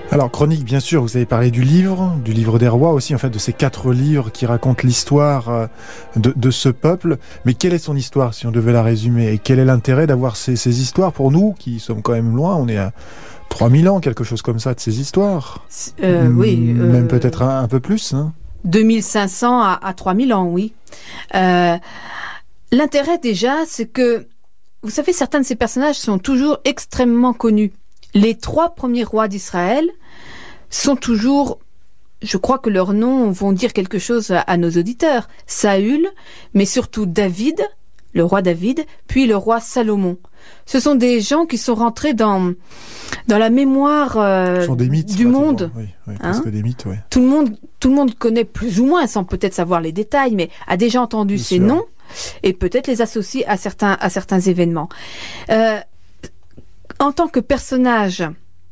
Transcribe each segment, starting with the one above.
Alors, Chronique, bien sûr, vous avez parlé du livre des rois aussi, en fait, de ces 4 livres qui racontent l'histoire de ce peuple. Mais quelle est son histoire, si on devait la résumer? Et quel est l'intérêt d'avoir ces histoires pour nous, qui sommes quand même loin? On est à 3000 ans, quelque chose comme ça, de ces histoires. Oui. Même peut-être un peu plus, hein. 2500 à 3000 ans, oui. L'intérêt, déjà, c'est que, vous savez, certains de ces personnages sont toujours extrêmement connus. Les 3 premiers rois d'Israël sont toujours, je crois que leurs noms vont dire quelque chose à nos auditeurs. Saül, mais surtout David, le roi David, puis le roi Salomon. Ce sont des gens qui sont rentrés dans la mémoire des mythes, du monde. Oui, presque des mythes, oui. Tout le monde connaît plus ou moins, sans peut-être savoir les détails, mais a déjà entendu Bien ces sûr. noms et peut-être les associe à certains événements. En tant que personnages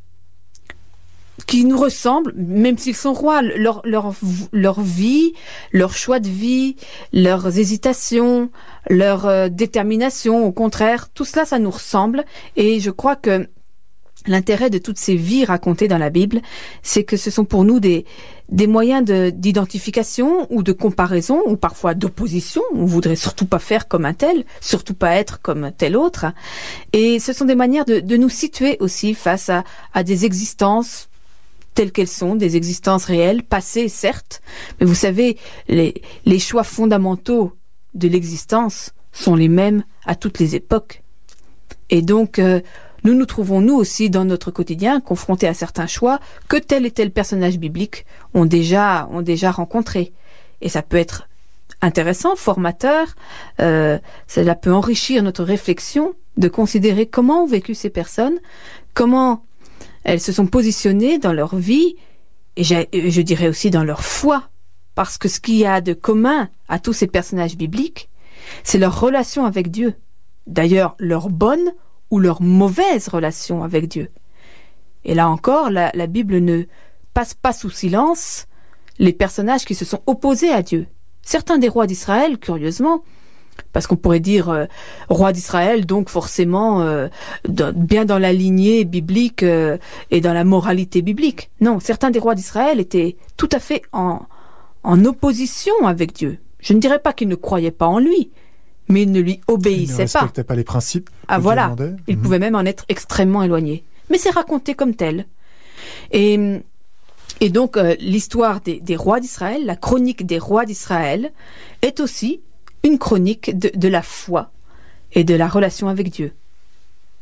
qui nous ressemblent, même s'ils sont rois, leur vie, leur choix de vie, leurs hésitations, leur détermination, au contraire, tout cela, ça nous ressemble. Et je crois que l'intérêt de toutes ces vies racontées dans la Bible, c'est que ce sont pour nous des moyens d'identification ou de comparaison, ou parfois d'opposition. On voudrait surtout pas faire comme un tel, surtout pas être comme tel autre. Et ce sont des manières de nous situer aussi face à des existences telles qu'elles sont, des existences réelles, passées certes, mais vous savez, les choix fondamentaux de l'existence sont les mêmes à toutes les époques. Et donc, nous trouvons nous aussi dans notre quotidien confrontés à certains choix que tel et tel personnage biblique ont déjà rencontrés. Et ça peut être intéressant, formateur, cela peut enrichir notre réflexion de considérer comment ont vécu ces personnes, comment elles se sont positionnées dans leur vie, et je dirais aussi dans leur foi, parce que ce qu'il y a de commun à tous ces personnages bibliques, c'est leur relation avec Dieu. D'ailleurs, leur bonne ou leur mauvaise relation avec Dieu. Et là encore, la Bible ne passe pas sous silence les personnages qui se sont opposés à Dieu. Certains des rois d'Israël, curieusement, parce qu'on pourrait dire roi d'Israël, donc forcément bien dans la lignée biblique et dans la moralité biblique. Non, certains des rois d'Israël étaient tout à fait en opposition avec Dieu. Je ne dirais pas qu'ils ne croyaient pas en lui, mais ils ne lui obéissaient pas. Ils ne respectaient pas les principes. Ah voilà, ils pouvaient même en être extrêmement éloignés. Mais c'est raconté comme tel. Et donc l'histoire des rois d'Israël, la chronique des rois d'Israël, est aussi une chronique de la foi et de la relation avec Dieu.